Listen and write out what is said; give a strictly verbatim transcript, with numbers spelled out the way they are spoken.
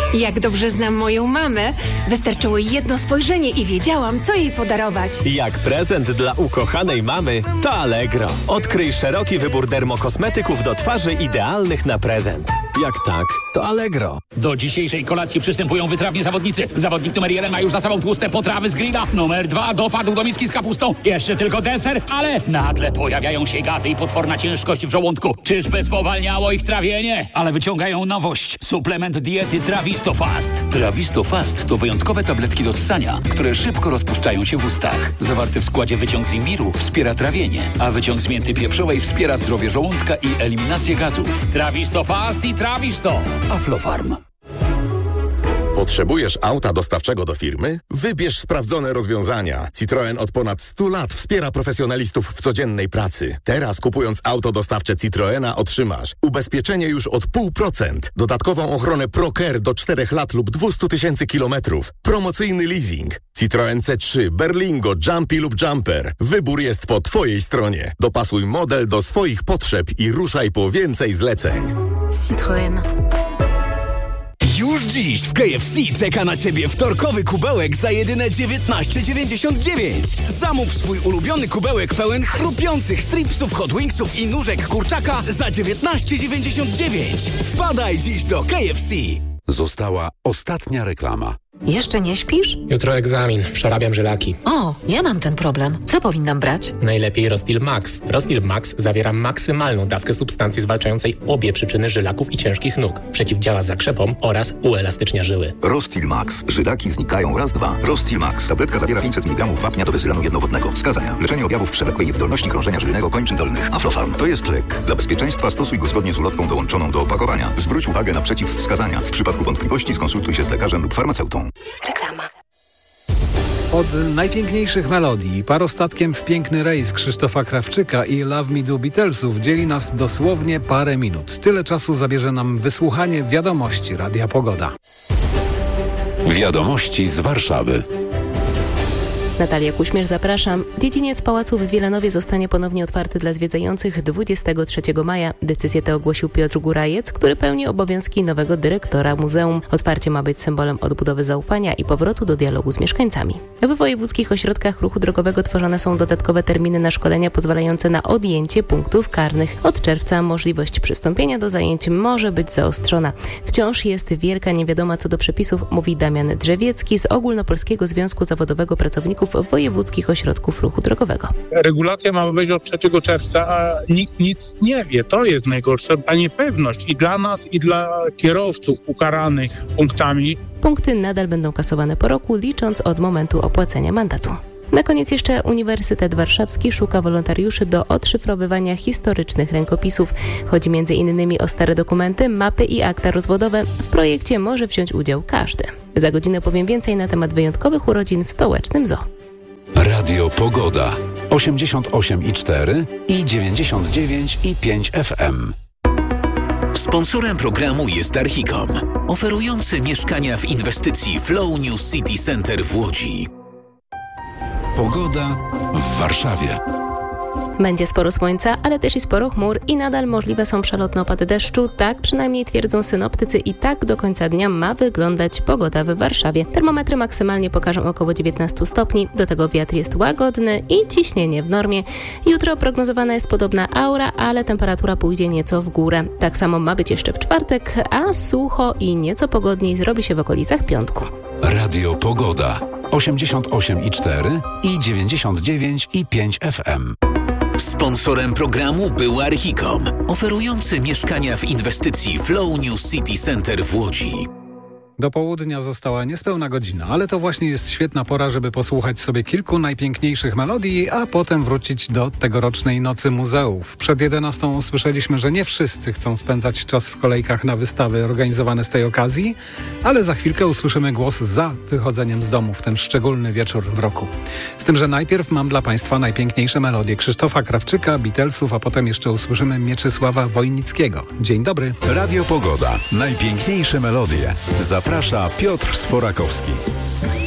Jak dobrze znam moją mamę, wystarczyło jedno spojrzenie i wiedziałam, co jej podarować. Jak prezent dla ukochanej mamy, to Allegro. Odkryj szeroki wybór dermokosmetyków do twarzy idealnych na prezent. Jak tak, to Allegro. Do dzisiejszej kolacji przystępują wytrawni zawodnicy. Zawodnik numer jeden ma już za sobą tłuste potrawy z grilla. Numer dwa dopadł do miski z kapustą. Jeszcze tylko deser, ale nagle pojawiają się gazy i potworna ciężkość w żołądku. Czyżby spowalniało ich trawienie? Ale wyciągają nowość. Suplement diety Trawisto Fast. Trawisto Fast to wyjątkowe tabletki do ssania, które szybko rozpuszczają się w ustach. Zawarty w składzie wyciąg z imbiru wspiera trawienie, a wyciąg z mięty pieprzowej wspiera zdrowie żołądka i eliminację gazów. Trawisto Fast i Trawisto. Aflofarm. Potrzebujesz auta dostawczego do firmy? Wybierz sprawdzone rozwiązania. Citroen od ponad stu lat wspiera profesjonalistów w codziennej pracy. Teraz kupując auto dostawcze Citroena otrzymasz ubezpieczenie już od pół procent, dodatkową ochronę ProCare do czterech lat lub dwieście tysięcy kilometrów, promocyjny leasing. Citroen C trzy, Berlingo, Jumpy lub Jumper. Wybór jest po Twojej stronie. Dopasuj model do swoich potrzeb i ruszaj po więcej zleceń. Citroen. Już dziś w K F C czeka na Ciebie wtorkowy kubełek za jedyne dziewiętnaście dziewięćdziesiąt dziewięć. Zamów swój ulubiony kubełek pełen chrupiących stripsów, hot wingsów i nóżek kurczaka za dziewiętnaście dziewięćdziesiąt dziewięć. Wpadaj dziś do K F C. Została ostatnia reklama. Jeszcze nie śpisz? Jutro egzamin, przerabiam żylaki. O, ja mam ten problem. Co powinnam brać? Najlepiej Rostil Max. Rostil Max zawiera maksymalną dawkę substancji zwalczającej obie przyczyny żylaków i ciężkich nóg. Przeciwdziała zakrzepom oraz uelastycznia żyły. Rostil Max. Żylaki znikają raz, dwa. Rostil Max. Tabletka zawiera pięćset miligramów wapnia do bezylanu jednowodnego. Wskazania. Leczenie objawów przewlekłej niewydolności krążenia żylnego kończyn dolnych. Aflofarm. To jest lek. Dla bezpieczeństwa stosuj go zgodnie z ulotką dołączoną do opakowania. Zwróć uwagę na przeciwwskazania. W przypadku wątpliwości skonsultuj się z lekarzem lub farmaceutą. Reklama. Od najpiękniejszych melodii parostatkiem w piękny rejs Krzysztofa Krawczyka i Love Me Do Beatlesów dzieli nas dosłownie parę minut. Tyle czasu zabierze nam wysłuchanie wiadomości Radia Pogoda. Wiadomości z Warszawy. Natalia Kuśmierz, zapraszam. Dziedziniec Pałacu w Wielanowie zostanie ponownie otwarty dla zwiedzających dwudziestego trzeciego maja. Decyzję tę ogłosił Piotr Górajec, który pełni obowiązki nowego dyrektora muzeum. Otwarcie ma być symbolem odbudowy zaufania i powrotu do dialogu z mieszkańcami. W wojewódzkich ośrodkach ruchu drogowego tworzone są dodatkowe terminy na szkolenia pozwalające na odjęcie punktów karnych. Od czerwca możliwość przystąpienia do zajęć może być zaostrzona. Wciąż jest wielka niewiadoma co do przepisów, mówi Damian Drzewiecki z Ogólnopolskiego Związku Zawodowego Pracowników Wojewódzkich Ośrodków Ruchu Drogowego. Regulacja ma wejść od trzeciego czerwca, a nikt nic nie wie. To jest najgorsze. Ta niepewność i dla nas, i dla kierowców ukaranych punktami. Punkty nadal będą kasowane po roku, licząc od momentu opłacenia mandatu. Na koniec jeszcze Uniwersytet Warszawski szuka wolontariuszy do odszyfrowywania historycznych rękopisów. Chodzi między innymi o stare dokumenty, mapy i akta rozwodowe. W projekcie może wziąć udział każdy. Za godzinę powiem więcej na temat wyjątkowych urodzin w stołecznym zoo. Radio Pogoda. osiemdziesiąt osiem i cztery i dziewięćdziesiąt dziewięć i pięć F M. Sponsorem programu jest Archicom, oferujący mieszkania w inwestycji Flow New City Center w Łodzi. Pogoda w Warszawie. Będzie sporo słońca, ale też i sporo chmur i nadal możliwe są przelotne opady deszczu. Tak przynajmniej twierdzą synoptycy i tak do końca dnia ma wyglądać pogoda w Warszawie. Termometry maksymalnie pokażą około dziewiętnaście stopni, do tego wiatr jest łagodny i ciśnienie w normie. Jutro prognozowana jest podobna aura, ale temperatura pójdzie nieco w górę. Tak samo ma być jeszcze w czwartek, a sucho i nieco pogodniej zrobi się w okolicach piątku. Radio Pogoda. osiemdziesiąt osiem i cztery i dziewięćdziesiąt dziewięć i pięć F M. Sponsorem programu był Archicom, oferujący mieszkania w inwestycji Flow New City Center w Łodzi. Do południa została niespełna godzina, ale to właśnie jest świetna pora, żeby posłuchać sobie kilku najpiękniejszych melodii, a potem wrócić do tegorocznej Nocy Muzeów. Przed jedenastą usłyszeliśmy, że nie wszyscy chcą spędzać czas w kolejkach na wystawy organizowane z tej okazji, ale za chwilkę usłyszymy głos za wychodzeniem z domu w ten szczególny wieczór w roku. Z tym, że najpierw mam dla Państwa najpiękniejsze melodie Krzysztofa Krawczyka, Beatlesów, a potem jeszcze usłyszymy Mieczysława Wojnickiego. Dzień dobry. Radio Pogoda. Najpiękniejsze melodie. Zaprasza Piotr Sforakowski.